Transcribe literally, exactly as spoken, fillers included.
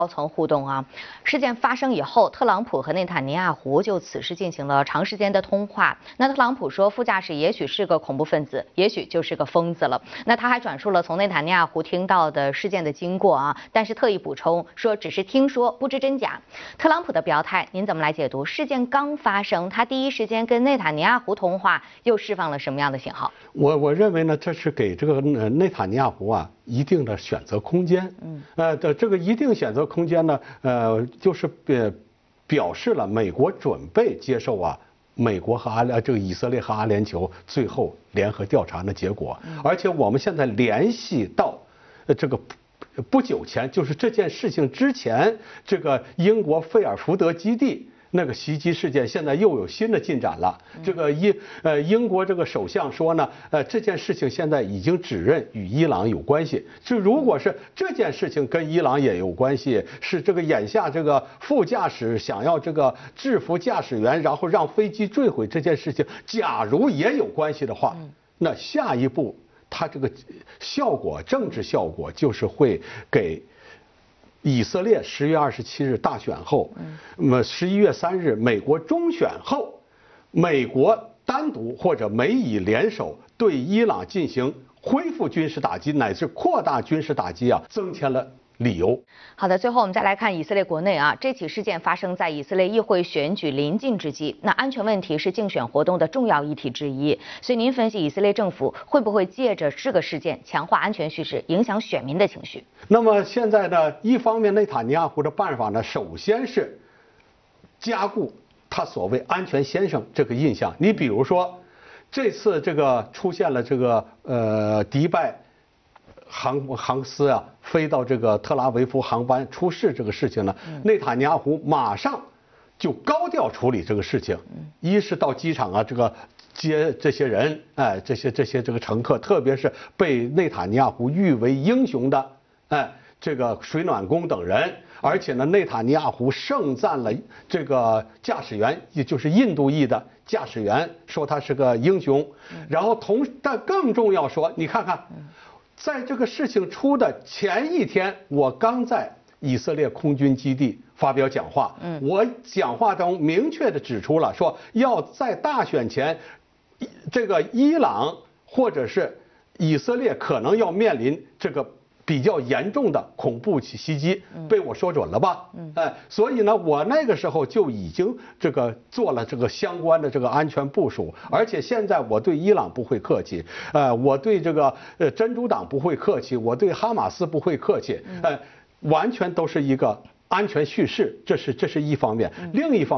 高层互动啊，事件发生以后，特朗普和内塔尼亚胡就此事进行了长时间的通话。那特朗普说，副驾驶也许是个恐怖分子，也许就是个疯子了。那他还转述了从内塔尼亚胡听到的事件的经过啊，但是特意补充说只是听说，不知真假。特朗普的表态，您怎么来解读？事件刚发生，他第一时间跟内塔尼亚胡通话，又释放了什么样的信号？ 我我认为呢，这是给这个呃内塔尼亚胡啊一定的选择空间。嗯，呃的这个一定选择空间呢，呃就是表表示了美国准备接受啊美国和阿联这个以色列和阿联酋最后联合调查的结果。而且我们现在联系到呃这个。不久前，就是这件事情之前，这个英国费尔福德基地那个袭击事件，现在又有新的进展了。这个英呃英国这个首相说呢，呃这件事情现在已经指认与伊朗有关系。就如果是这件事情跟伊朗也有关系，是这个眼下这个副驾驶想要这个制服驾驶员，然后让飞机坠毁这件事情，假如也有关系的话，那下一步。它这个效果，政治效果就是会给以色列十月二十七日大选后，那么十一月三日美国中选后，美国单独或者美以联手对伊朗进行恢复军事打击乃至扩大军事打击啊，增添了理由。 好的，最后我们再来看以色列国内啊，这起事件发生在以色列议会选举临近之际，那安全问题是竞选活动的重要议题之一，所以您分析以色列政府会不会借着这个事件强化安全叙事，影响选民的情绪？ 那么现在呢，一方面内塔尼亚胡的办法呢，首先是加固他所谓安全先生这个印象。你比如说，这次这个出现了这个呃迪拜。航航司啊，飞到这个特拉维夫航班出事这个事情呢，内塔尼亚胡马上就高调处理这个事情。一是到机场啊，这个接这些人，哎，这些这些这个乘客，特别是被内塔尼亚胡誉为英雄的，哎，这个水暖工等人。而且呢，内塔尼亚胡盛赞了这个驾驶员，也就是印度裔的驾驶员，说他是个英雄。然后同，但更重要说，你看看。在这个事情出的前一天，我刚在以色列空军基地发表讲话。嗯，我讲话中明确的指出了，说要在大选前，这个伊朗或者是以色列可能要面临这个比较严重的恐怖袭击，被我说准了吧？嗯，哎，所以呢，我那个时候就已经这个做了这个相关的这个安全部署，而且现在我对伊朗不会客气，呃，我对这个呃真主党不会客气，我对哈马斯不会客气，呃，完全都是一个安全叙事，这是这是一方面，另一方面。